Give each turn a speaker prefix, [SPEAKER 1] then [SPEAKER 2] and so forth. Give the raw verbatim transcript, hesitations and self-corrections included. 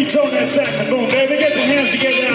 [SPEAKER 1] beats on that saxophone, baby. Get your hands together.